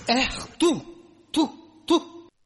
تو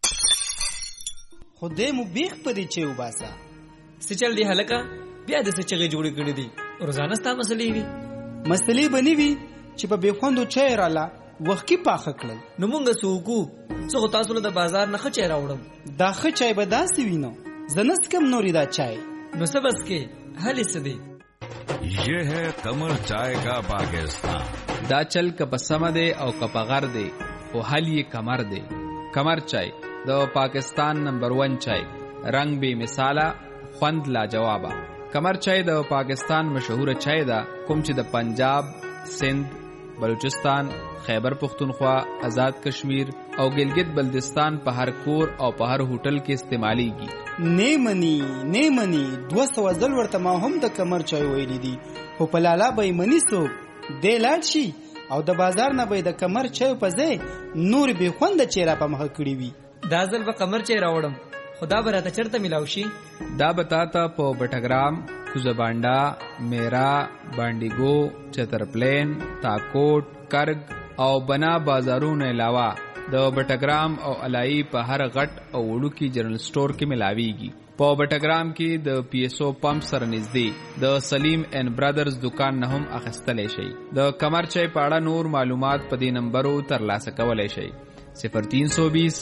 خدای مو بیخ پدې چې وباسا سچل دی هلکا بیا د سچغه جوړې کړې دي روزانه ستا مسلې وي مسلې بنې وي چې په بېخوندو چای رااله وخت کې پاخه کړل نو مونږ سوکو څو تاسو له بازار نه خچای راوړم دا ښه چای به داسې وینو زنس کم نوري دا چای نو سبس کې حل سدي ये है कमर चाय का पाकिस्तान دا چل کپ سم دے او کپ غر دے او حل یہ کمر دے کمر چای د پاکستان نمبر 1 چای رنگ بے مثالا خوند لا جوابا کمر چای د پاکستان مشهور چای دا کوم چې د پنجاب سندھ بلوچستان خیبر پختونخوا آزاد کشمیر او گلگت بلدستان په هر کور او په هر هوټل کې استعمالیږي نیمنی 200 ځل ورته ما هم د کمر چای ویلې دي خو په لالا به منی سو د لاړ شي او د بازار نه به د کمر چای په ځای نور به خوند چیرې په مخ کړی وي دا ځل به کمر چای راوړم خدا به راته چرته ملاو شي دا بتاتا په بټګرام کوزبانډا میرا بانډیګو چترپلین تاکوټ کرګ او بنا بازارونو علاوه د بټګرام او علای په هر غټ او وړوکی جنرال سٹور کې ملاويږي په بټګرام کې د پی ایس او پمپ سره نږدې د سلیم اینڈ برادرز دکان نه هم اخیستلی شي د کمر چای په اړه نور معلومات په دې نمبرو ترلاسه کولی شي 0320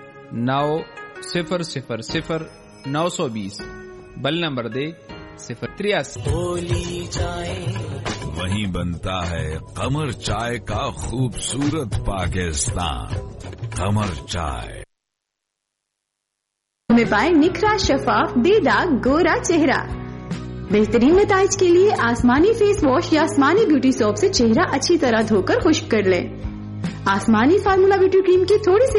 900 920 بل نمبر دے 083 वहीं बनता है कमर चाय का खूबसूरत पाकिस्तान कमर चाय में पाए निखरा शफाफ बेदाग गोरा चेहरा बेहतरीन नताइज के लिए आसमानी फेस वॉश या आसमानी ब्यूटी सोप से चेहरा अच्छी तरह धोकर खुश्क कर लें। आसमानी फार्मूला ब्यूटी क्रीम की थोड़ी सी